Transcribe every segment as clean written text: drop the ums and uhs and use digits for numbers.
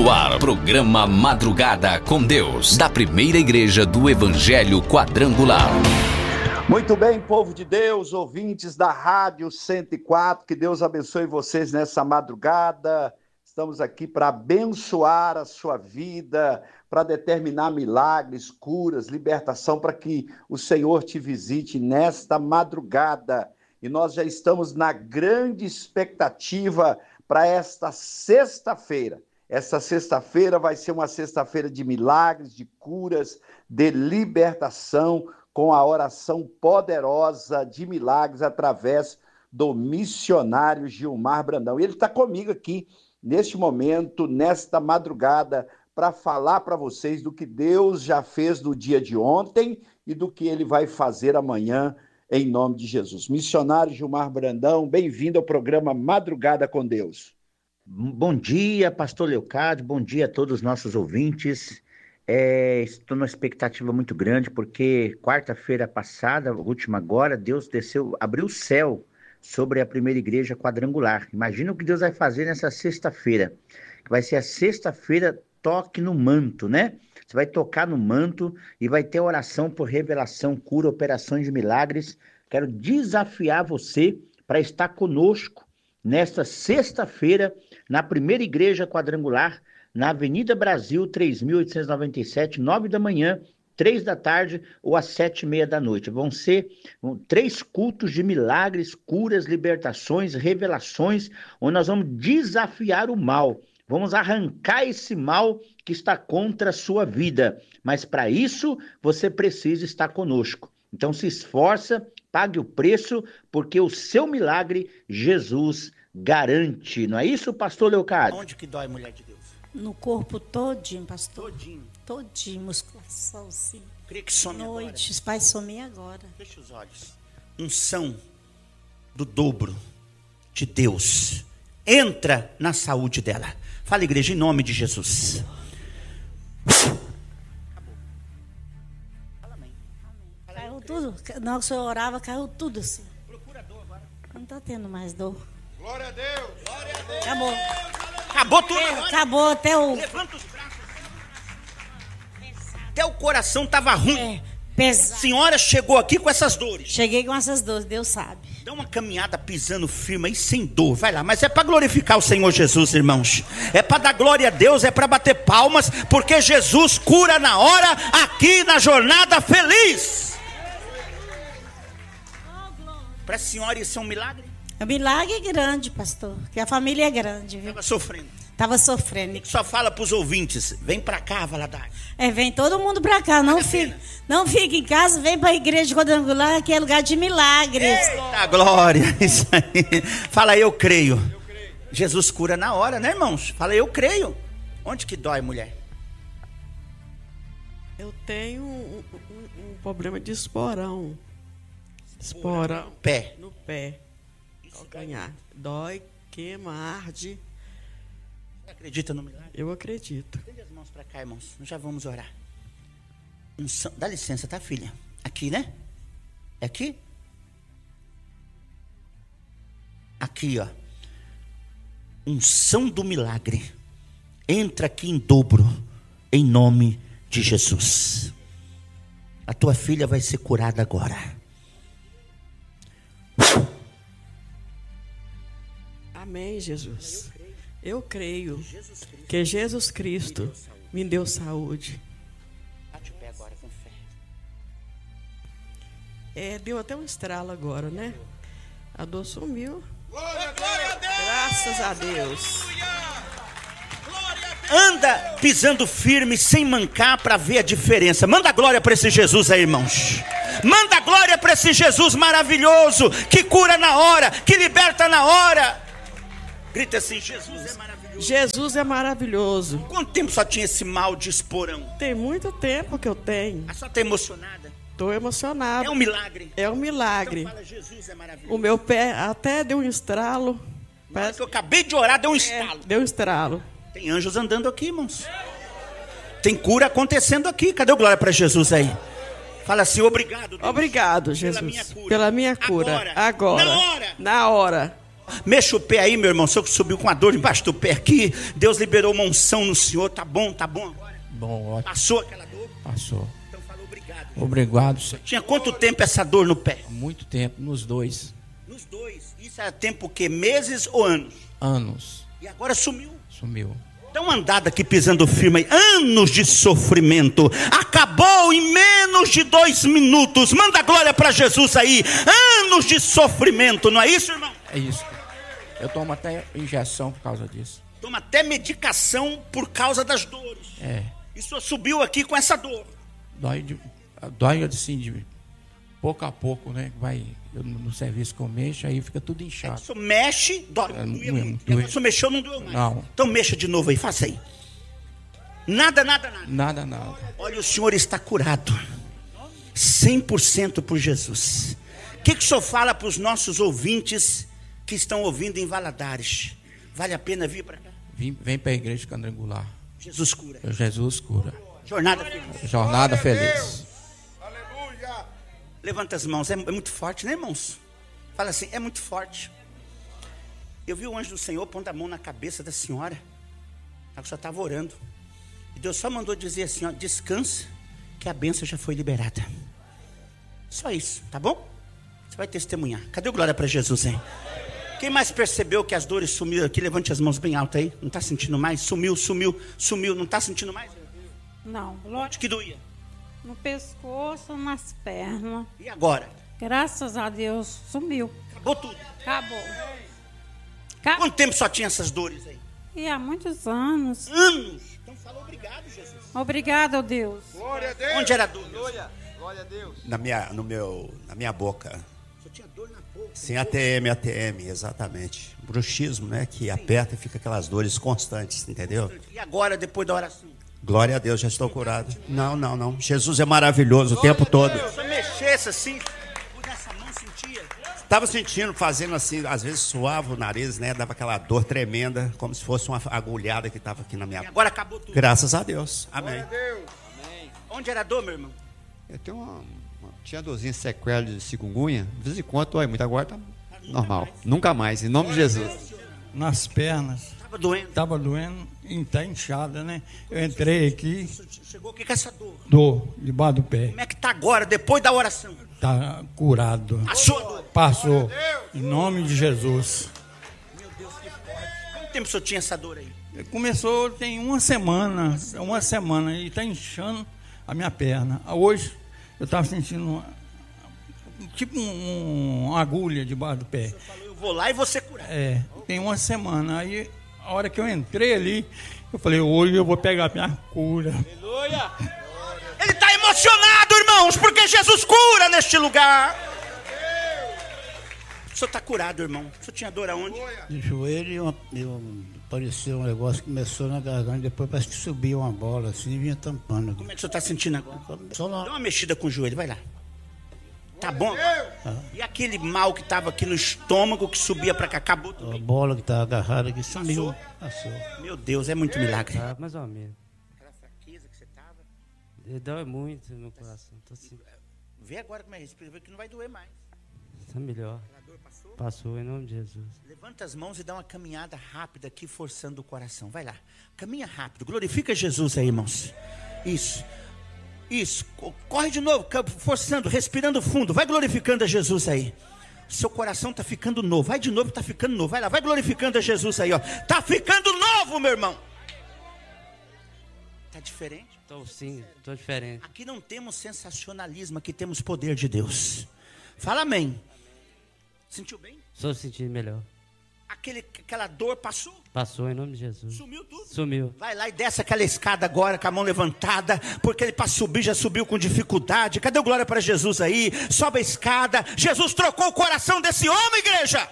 no ar, programa Madrugada com Deus, da Primeira Igreja do Evangelho Quadrangular. Muito bem, povo de Deus, ouvintes da Rádio 104, que Deus abençoe vocês nessa madrugada. Estamos aqui para abençoar a sua vida, para determinar milagres, curas, libertação, para que o Senhor te visite nesta madrugada. E nós já estamos na grande expectativa para esta sexta-feira. Essa sexta-feira vai ser uma sexta-feira de milagres, de curas, de libertação, com a oração poderosa de milagres através do missionário Gilmar Brandão. E ele está comigo aqui, neste momento, nesta madrugada, para falar para vocês do que Deus já fez no dia de ontem e do que ele vai fazer amanhã, em nome de Jesus. Missionário Gilmar Brandão, bem-vindo ao programa Madrugada com Deus. Bom dia, pastor Leocádio, bom dia a todos os nossos ouvintes. Estou numa expectativa muito grande, porque quarta-feira passada, última agora, Deus desceu, abriu o céu sobre a Primeira Igreja Quadrangular. Imagina o que Deus vai fazer nessa sexta-feira, que vai ser a sexta-feira toque no manto, né? Você vai tocar no manto e vai ter oração por revelação, cura, operações de milagres. Quero desafiar você para estar conosco nesta sexta-feira na Primeira Igreja Quadrangular, na Avenida Brasil, 3.897, 9 da manhã, 3 da tarde ou às 7h30 da noite. Vão ser 3 cultos de milagres, curas, libertações, revelações, onde nós vamos desafiar o mal. Vamos arrancar esse mal que está contra a sua vida. Mas para isso, você precisa estar conosco. Então se esforça, pague o preço, porque o seu milagre, Jesus garante. Não é isso, pastor Leocádio? Onde que dói, mulher de Deus? No corpo todinho, pastor. Todinho. Todinho, musculação, sim. Creio que some agora. Noite, os pais somem agora. Fecha os olhos. Unção do dobro de Deus. Entra na saúde dela. Fala, igreja, em nome de Jesus. Acabou. Fala amém. Caiu tudo. Na hora que o senhor orava, caiu tudo assim. Procura dor agora. Não está tendo mais dor. Glória a Deus. Glória a Deus. Acabou. Acabou tudo agora. Acabou até o... Levanta os braços. Até o coração estava ruim. Pesado. A senhora chegou aqui com essas dores. Cheguei com essas dores, Deus sabe. Dá uma caminhada pisando firme aí, sem dor. Vai lá, mas é para glorificar o Senhor Jesus, irmãos. É para dar glória a Deus, é para bater palmas, porque Jesus cura na hora, aqui na jornada feliz. Para a senhora isso é um milagre? O milagre é grande, pastor, porque a família é grande, viu? Estava sofrendo. Estava sofrendo. Só fala para os ouvintes, vem para cá, Valadares. Vem todo mundo para cá, não fica em casa, vem para a Igreja Quadrangular, que é lugar de milagres. Eita glória, isso aí. Fala, eu creio. Jesus cura na hora, né, irmãos? Fala, eu creio. Onde que dói, mulher? Eu tenho um problema de esporão. Esporão. No pé. No pé. Calcanhar. Dói, queima, arde. Você acredita no milagre? Eu acredito. Estende as mãos para cá, irmãos. Nós já vamos orar. Dá licença, tá, filha? Aqui, né? É aqui? Aqui, ó. Unção do milagre. Entra aqui em dobro, em nome de Jesus. A tua filha vai ser curada agora. Amém, Jesus. Eu creio que Jesus Cristo me deu saúde. Bate o pé agora com fé. Deu até um estralo agora, né? A dor sumiu. Glória a Deus. Graças a Deus. Anda pisando firme, sem mancar, para ver a diferença. Manda glória para esse Jesus aí, irmãos. Manda glória para esse Jesus maravilhoso, que cura na hora, que liberta na hora. Grita assim, Jesus é maravilhoso. Jesus é maravilhoso. Quanto tempo só tinha esse mal de esporão? Tem muito tempo que eu tenho. A senhora está emocionada? Estou emocionada. É um milagre. É um milagre. Então fala, Jesus é maravilhoso. O meu pé até deu um estralo. Parece que eu acabei de orar, deu um estalo. Deu um estralo. Tem anjos andando aqui, irmãos. Tem cura acontecendo aqui. Cadê o glória para Jesus aí? Fala assim, obrigado, Deus. Obrigado, Jesus. Pela minha cura. Agora. Na hora. Na hora. Mexa o pé aí, meu irmão. O senhor que subiu com a dor embaixo do pé aqui. Deus liberou uma unção no senhor. Tá bom agora? Bom, ótimo. Passou aquela dor? Passou. Então fala obrigado. Obrigado, senhor. Tinha quanto tempo essa dor no pé? Muito tempo, nos dois. Nos dois. Isso era tempo o quê? Meses ou anos? Anos. E agora sumiu. Sumiu. Dá uma andada aqui pisando firme aí. Anos de sofrimento. Acabou em menos de 2 minutos. Manda glória para Jesus aí. Anos de sofrimento, não é isso, irmão? É isso. Eu tomo até injeção por causa disso. Toma até medicação por causa das dores. É. E o senhor subiu aqui com essa dor. Dói assim de pouco a pouco, né? Vai no serviço que eu mexo, aí fica tudo inchado. O senhor mexe, dói. Doeu. O senhor mexeu, não doeu mais. Não. Então mexa de novo aí, faça aí. Nada. Nada. Olha, o senhor está curado. 100% por Jesus. O que o senhor fala para os nossos ouvintes que estão ouvindo em Valadares? Vale a pena vir para cá? Vem para a igreja quadrangular. Jesus cura. Jesus cura. Jornada feliz. Jornada feliz. Aleluia. Levanta as mãos. É muito forte, né, irmãos? Fala assim, é muito forte. Eu vi o anjo do Senhor pondo a mão na cabeça da senhora. A senhora estava orando. E Deus só mandou dizer assim, ó, descansa, que a bênção já foi liberada. Só isso, tá bom? Você vai testemunhar. Cadê o glória para Jesus, hein? Quem mais percebeu que as dores sumiram aqui? Levante as mãos bem alto aí. Não está sentindo mais? Sumiu. Não está sentindo mais? Não. Onde que doía? No pescoço, nas pernas. E agora? Graças a Deus, sumiu. Acabou tudo. Acabou. Quanto tempo só tinha essas dores aí? E há muitos anos. Anos? Então fala obrigado, Jesus. Obrigado, Deus. Glória a Deus. Onde era a dor? Glória a Deus. Na minha boca. Só tinha dor na boca. Sim, ATM, exatamente. Bruxismo, né? Que aperta e fica aquelas dores constantes, entendeu? E agora, depois da oração? Glória a Deus, já estou curado. Não. Jesus é maravilhoso o tempo todo. Se eu mexesse assim, por essa mão sentia. Estava sentindo, fazendo assim, às vezes suava o nariz, né? Dava aquela dor tremenda, como se fosse uma agulhada que estava aqui na minha... E agora acabou tudo. Graças a Deus. Amém. Amém. Onde era a dor, meu irmão? Eu tenho tinha dorzinha sequela de chikungunya. De vez em quando dói muito, agora tá normal. Nunca mais, em nome de Jesus. Nas pernas. Estava doendo e está inchada, né? Eu entrei aqui. Chegou aqui com essa dor? Dor, debaixo do pé. Como é que está agora, depois da oração? Está curado. Passou a dor? Passou. Em nome de Jesus. Meu Deus, que forte. Quanto tempo o senhor tinha essa dor aí? Começou tem uma semana e está inchando a minha perna. Hoje eu estava sentindo tipo uma agulha debaixo do pé. Você falou, eu vou lá e vou ser curado. É, tem uma semana. Aí, a hora que eu entrei ali, eu falei, hoje eu vou pegar a minha cura. Aleluia! Ele está emocionado, irmãos, porque Jesus cura neste lugar. O senhor está curado, irmão. O senhor tinha dor aonde? De joelho, apareceu um negócio que começou na garganta, depois parece que subiu uma bola assim e vinha tampando. Como é que o senhor está sentindo agora? Só lá. Dá uma mexida com o joelho, vai lá. Tá bom? E aquele mal que estava aqui no estômago, que subia para cá, acabou tudo? A bola que estava agarrada aqui sumiu. Passou. Meu Deus, é muito milagre. Ah, mais ou menos. Aquela fraqueza que você estava. Dói muito no meu coração. Tô assim. Vê agora como é isso, vê que não vai doer mais. Tá melhor. A dor passou? Passou, em nome de Jesus. Levanta as mãos e dá uma caminhada rápida aqui, forçando o coração. Vai lá. Caminha rápido. Glorifica Jesus aí, irmãos. Isso. Corre de novo, forçando, respirando fundo. Vai glorificando a Jesus aí. Seu coração está ficando novo. Vai de novo, está ficando novo. Vai lá, vai glorificando a Jesus aí, ó. Tá ficando novo, meu irmão. Tá diferente? Tô diferente. Aqui não temos sensacionalismo, aqui temos poder de Deus. Fala amém. Sentiu bem? Estou sentindo melhor. Aquela dor passou? Passou, em nome de Jesus. Sumiu tudo? Sumiu. Vai lá e desce aquela escada agora com a mão levantada, porque ele para subir já subiu com dificuldade. Cadê o glória para Jesus aí? Sobe a escada. Jesus trocou o coração desse homem, igreja.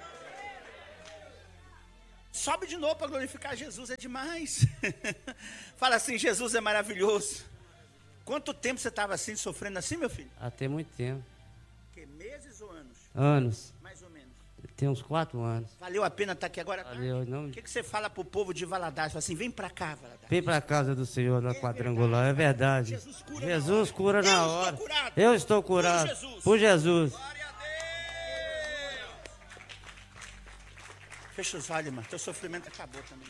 Sobe de novo para glorificar Jesus, é demais. Fala assim, Jesus é maravilhoso. Quanto tempo você estava assim, sofrendo assim, meu filho? Até muito tempo. Que meses ou anos? Anos. Mais ou menos. Tem uns 4 anos. Valeu a pena estar aqui agora? Valeu, não. O que você fala pro povo de Valadares? Fala assim, vem para cá, Valadares. Vem para a casa do Senhor na quadrangular, é verdade. Jesus cura na hora. Eu estou curado. Por Jesus. Fecha os olhos, irmão. Teu sofrimento acabou também.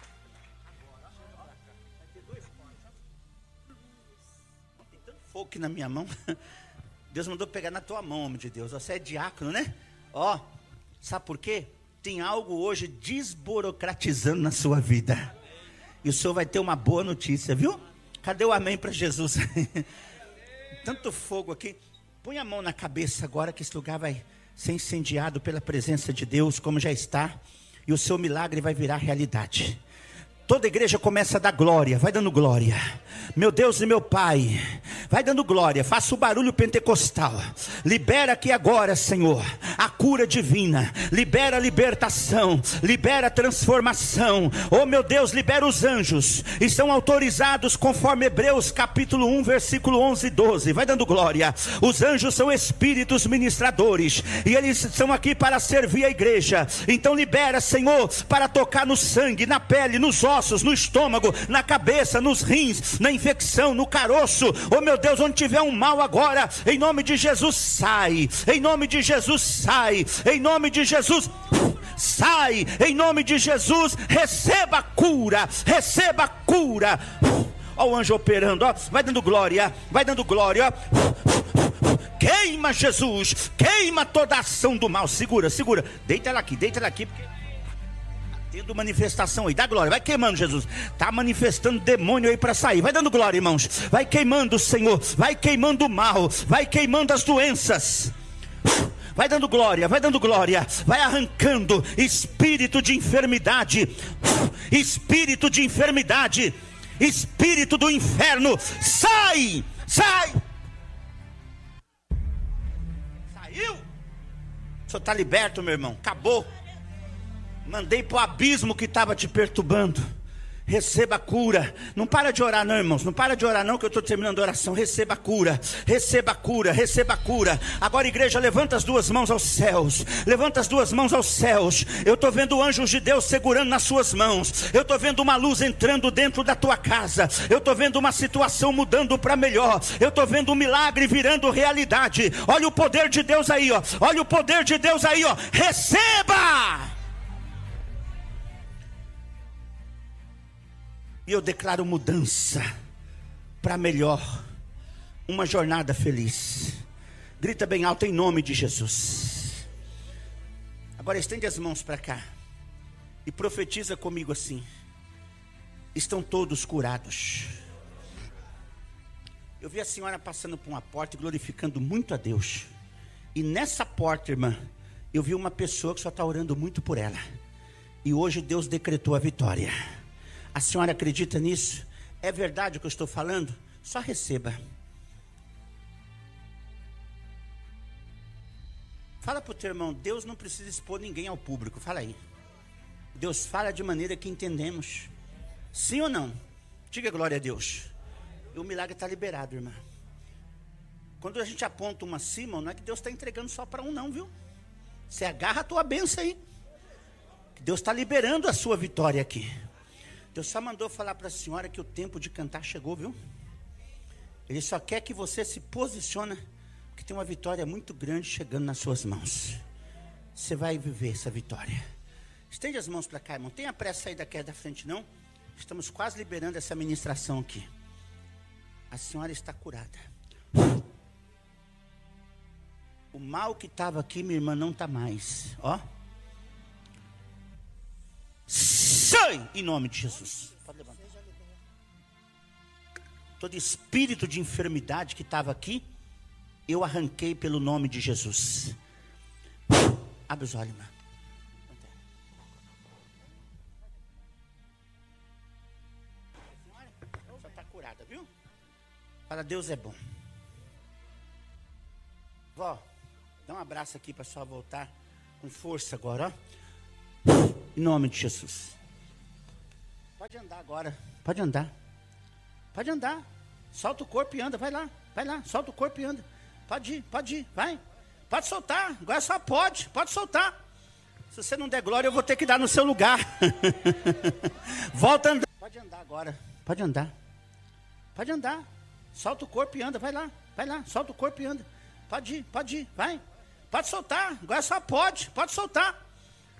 Tem tanto fogo aqui na minha mão. Deus mandou pegar na tua mão, homem de Deus. Você é diácono, né? Ó, sabe por quê? Tem algo hoje desburocratizando na sua vida. E o senhor vai ter uma boa notícia, viu? Cadê o amém para Jesus? Tanto fogo aqui. Põe a mão na cabeça agora que esse lugar vai ser incendiado pela presença de Deus, como já está. E o seu milagre vai virar realidade. Toda igreja começa a dar glória, vai dando glória. Meu Deus e meu Pai, vai dando glória, faça o barulho pentecostal. Libera aqui agora, Senhor, a cura divina. Libera a libertação, libera a transformação. Oh meu Deus, libera os anjos. Estão autorizados conforme Hebreus capítulo 1, versículo 11 e 12. Vai dando glória. Os anjos são espíritos ministradores. E eles estão aqui para servir a igreja. Então libera, Senhor, para tocar no sangue, na pele, nos ossos, no estômago, na cabeça, nos rins, na infecção, no caroço. Oh meu Deus, onde tiver um mal agora, em nome de Jesus, sai. Em nome de Jesus, sai. Em nome de Jesus, sai. Em nome de Jesus, receba a cura. Receba a cura. Ó o anjo operando, ó. Vai dando glória, vai dando glória, ó. Queima Jesus, queima toda a ação do mal. Segura, segura. Deita ela aqui, porque tendo manifestação aí, dá glória, vai queimando Jesus, está manifestando demônio aí para sair, vai dando glória, irmãos, vai queimando, Senhor, vai queimando o mal, vai queimando as doenças, vai dando glória, vai arrancando espírito de enfermidade, espírito do inferno, sai, saiu, o senhor está liberto, meu irmão, acabou. Mandei para o abismo que estava te perturbando. Receba a cura. Não para de orar não, irmãos. Não para de orar não, que eu estou terminando a oração. Receba a cura. Receba a cura. Receba a cura. Agora, igreja, levanta as duas mãos aos céus. Levanta as duas mãos aos céus. Eu estou vendo anjos de Deus segurando nas suas mãos. Eu estou vendo uma luz entrando dentro da tua casa. Eu estou vendo uma situação mudando para melhor. Eu estou vendo um milagre virando realidade. Olha o poder de Deus aí, ó. Olha o poder de Deus aí, ó. Receba! E eu declaro mudança para melhor, uma jornada feliz. Grita bem alto em nome de Jesus. Agora estende as mãos para cá e profetiza comigo assim: estão todos curados. Eu vi a senhora passando por uma porta e glorificando muito a Deus. E nessa porta, irmã, eu vi uma pessoa que só está orando muito por ela. E hoje Deus decretou a vitória. A senhora acredita nisso? É verdade o que eu estou falando? Só receba. Fala para o teu irmão, Deus não precisa expor ninguém ao público. Fala aí. Deus fala de maneira que entendemos. Sim ou não? Diga glória a Deus. E o milagre está liberado, irmã. Quando a gente aponta uma acima, não é que Deus está entregando só para um não, viu? Você agarra a tua bênção aí. Que Deus está liberando a sua vitória aqui. Deus só mandou falar para a senhora que o tempo de cantar chegou, viu? Ele só quer que você se posicione, porque tem uma vitória muito grande chegando nas suas mãos. Você vai viver essa vitória. Estende as mãos para cá, irmão. Tenha pressa aí daqui da frente, não? Estamos quase liberando essa ministração aqui. A senhora está curada. O mal que estava aqui, minha irmã, não está mais. Ó. Sai em nome de Jesus. Pode levantar. Todo espírito de enfermidade que estava aqui, eu arranquei pelo nome de Jesus. Abre os olhos, irmã. Só está curada, viu? Fala, Deus é bom. Vó, dá um abraço aqui para a senhora voltar com força agora, ó. Em nome de Jesus. Pode andar agora. Pode andar. Pode andar. Solta o corpo e anda. Vai lá. Vai lá. Solta o corpo e anda. Pode ir. Vai. Pode soltar. Agora só pode. Pode soltar. Se você não der glória, eu vou ter que dar no seu lugar. Volta a andar. Pode andar agora. Pode andar. Pode andar. Solta o corpo e anda. Vai lá. Vai lá. Solta o corpo e anda. Pode ir. Vai. Pode soltar. Agora só pode. Pode soltar.